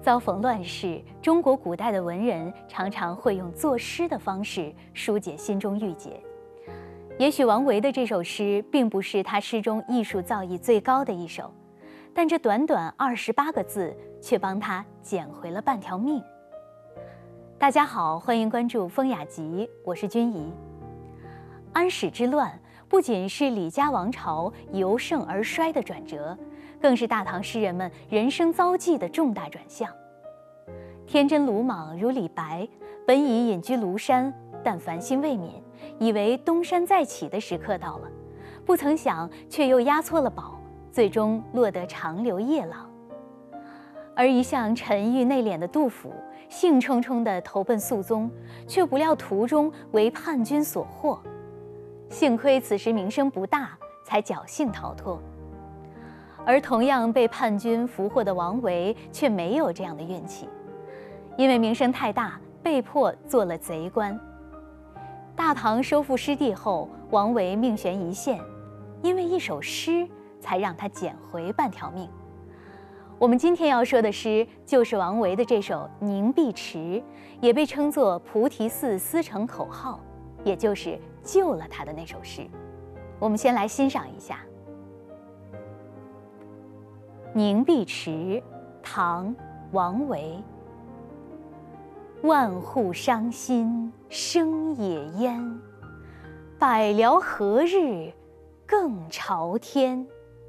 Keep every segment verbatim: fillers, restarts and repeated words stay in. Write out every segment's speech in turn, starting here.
遭逢乱世，中国古代的文人常常会用作诗的方式疏解心中郁结。也许王维的这首诗并不是他诗中艺术造诣最高的一首，但这短短二十八个字却帮他捡回了半条命。大家好，欢迎关注风雅集，我是君怡。安史之乱不仅是李家王朝由盛而衰的转折，更是大唐诗人们人生遭际的重大转向。天真鲁莽如李白，本已隐居庐山，但烦心未泯，以为东山再起的时刻到了，不曾想却又押错了宝，最终落得长流夜郎。而一向沉郁内敛的杜甫，兴冲冲地投奔肃宗，却不料途中为叛军所获，幸亏此时名声不大，才侥幸逃脱。而同样被叛军俘获的王维却没有这样的运气，因为名声太大，被迫做了贼官。大唐收复失地后，王维命悬一线，因为一首诗才让他捡回半条命。我们今天要说的诗就是王维的这首《凝碧池》，也被称作菩提寺思成口号，也就是救了他的那首诗。我们先来欣赏一下。凝碧池，唐·王维。万户伤心生野烟，百僚何日更朝天？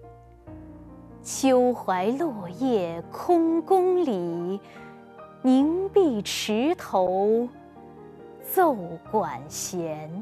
秋怀落叶空宫里，凝碧池头奏管弦。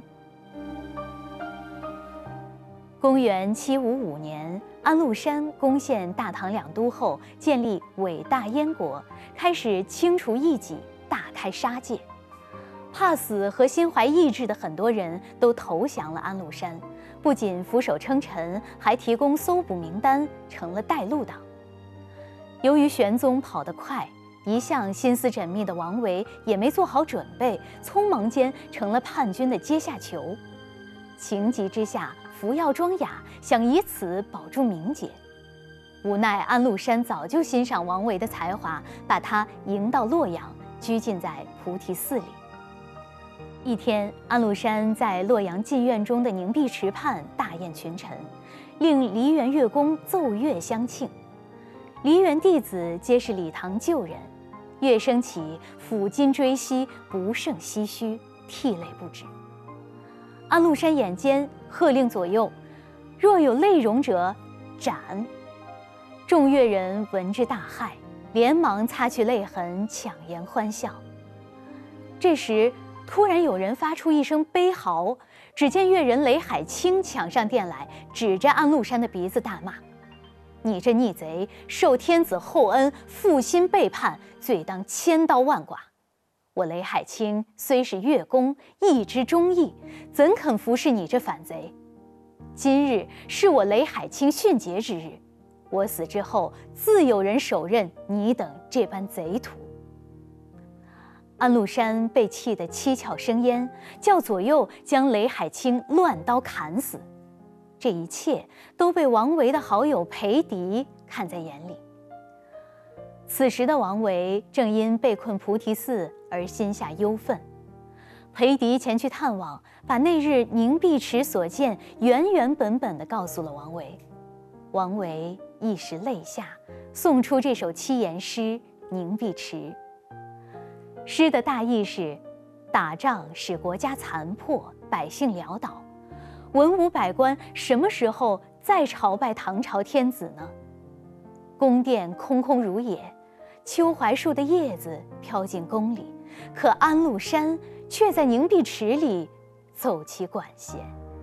公元七五五年，安禄山攻陷大唐两都后，建立伟大燕国，开始清除异己，大开杀戒。怕死和心怀异志的很多人都投降了安禄山，不仅俯首称臣，还提供搜捕名单，成了带路党。由于玄宗跑得快，一向心思缜密的王维也没做好准备，匆忙间成了叛军的阶下囚。情急之下，服药装哑，想以此保住名节。无奈安禄山早就欣赏王维的才华，把他迎到洛阳，拘禁在菩提寺里。一天，安禄山在洛阳禁院中的凝碧池畔大宴群臣，令梨园乐工奏乐相庆。梨园弟子皆是礼堂旧人，乐声起，抚今追昔，不胜唏嘘，涕泪不止。安禄山眼尖，喝令左右，若有泪容者，斩。众乐人闻之大骇，连忙擦去泪痕，强颜欢笑。这时突然有人发出一声悲嚎，只见乐人雷海清抢上殿来，指着安禄山的鼻子大骂：“你这逆贼，受天子厚恩，负心背叛，罪当千刀万剐。我雷海清虽是乐工，义之忠义，怎肯服侍你这反贼？今日是我雷海清殉节之日，我死之后，自有人手刃你等这般贼徒。”安禄山被气得七窍生烟，叫左右将雷海清乱刀砍死。这一切都被王维的好友裴迪看在眼里。此时的王维正因被困菩提寺而心下忧愤，裴迪前去探望，把那日凝碧池所见原原本本地告诉了王维。王维一时泪下，诵出这首七言诗《凝碧池》。诗的大意是：打仗使国家残破，百姓潦倒，文武百官什么时候再朝拜唐朝天子呢？宫殿空空如也，秋槐树的叶子飘进宫里，可安禄山却在凝碧池里奏起管弦。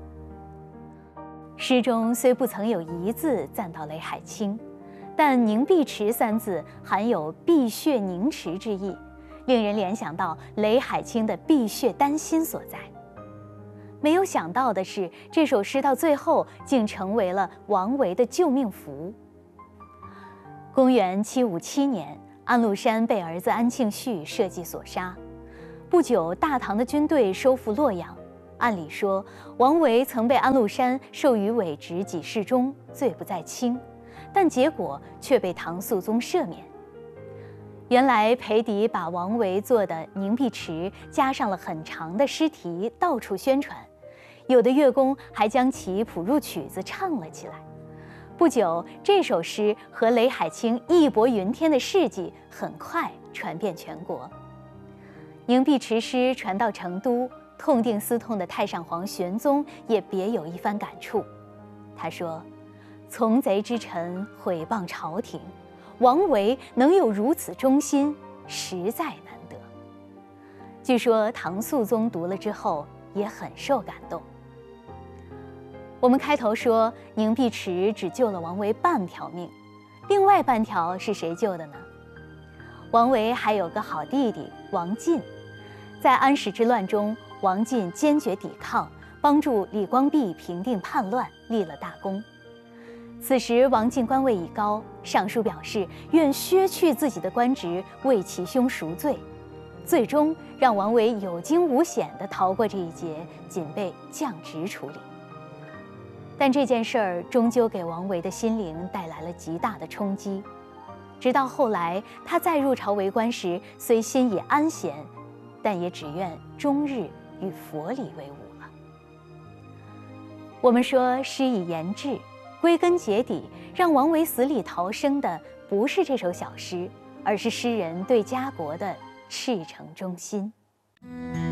诗中虽不曾有一字赞到雷海清，但凝碧池三字含有碧血凝池之意，令人联想到雷海清的碧血丹心所在。没有想到的是，这首诗到最后竟成为了王维的救命符。公元七五七年，安禄山被儿子安庆绪设计所杀。不久，大唐的军队收复洛阳。按理说，王维曾被安禄山授予伪职给事中，罪不在轻，但结果却被唐肃宗赦免。 原来裴迪把王维做的《凝碧池》加上了很长的诗题，到处宣传，有的乐工还将其谱入曲子唱了起来。不久，这首诗和雷海清义薄云天的事迹很快传遍全国。凝碧池诗传到成都，痛定思痛的太上皇玄宗也别有一番感触。他说：“从贼之臣毁谤朝廷，王维能有如此忠心，实在难得。”据说唐肃宗读了之后也很受感动。我们开头说凝碧池只救了王维半条命，另外半条是谁救的呢？王维还有个好弟弟王进，在安史之乱中，王进坚决抵抗，帮助李光弼平定叛乱，立了大功。此时王进官位已高，上书表示愿削去自己的官职，为其兄赎罪，最终让王维有惊无险地逃过这一劫，仅被降职处理。但这件事儿终究给王维的心灵带来了极大的冲击。直到后来，他再入朝为官时，虽心已安闲，但也只愿终日与佛理为伍了。我们说诗以言志，归根结底，让王维死里逃生的不是这首小诗，而是诗人对家国的赤诚忠心。